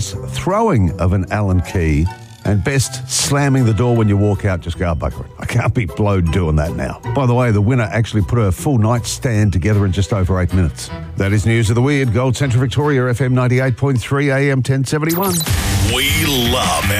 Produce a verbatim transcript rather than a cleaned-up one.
throwing of an Allen key, and best, slamming the door when you walk out. Just go, oh, bugger it. I can't be blowed doing that now. By the way, the winner actually put a full night stand together in just over eight minutes. That is News of the Weird. Gold Central Victoria, F M ninety-eight point three, A M ten seventy-one. We love